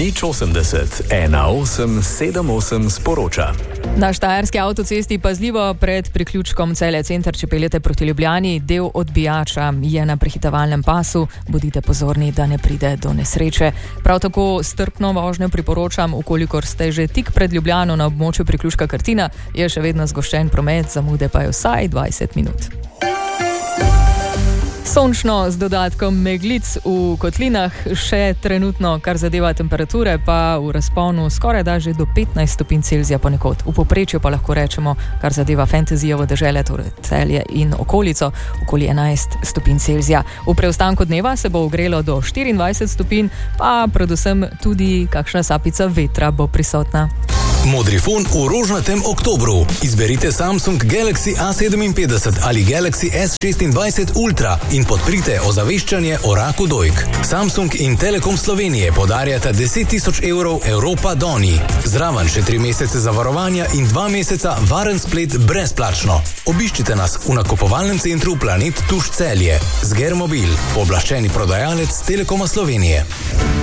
080 1878 sporoča. Na štajerski avtocesti pazljivo pred priključkom Celje Center, če peljete proti Ljubljani, del odbijača je na prehitevalnem pasu. Bodite pozorni, da ne pride do nesreče. Prav tako strpno vožnjo priporočam, ukolikor ste že tik pred Ljubljano na območju priključka Krtina, je še vedno zgoščen promet, zamude pa je vsaj 20 minut. Sončno z dodatkom meglic v kotlinah, še trenutno, kar zadeva temperature, pa v razponu skoraj da že do 15 stopinj Celzija ponekod. V povprečju pa lahko rečemo, kar zadeva fantazijovo dežele, torej Celje in okolico, okoli 11 stopinj Celzija. V preostanku dneva se bo ogrelo do 24 stopinj, pa predvsem tudi kakšna sapica vetra bo prisotna. Modrifon v rožnatem oktobru. Izberite Samsung Galaxy A57 ali Galaxy S26 Ultra in podprite ozaveščanje o raku dojk. Samsung in Telekom Slovenije podarjata 10.000 evrov Europa Doni. Zraven še 3 mesece zavarovanja in 2 meseca varen splet brezplačno. Obiščite nas v nakupovalnem centru Planet Tuš Celje. Zger Mobil, pooblaščeni prodajalec Telekoma Slovenije.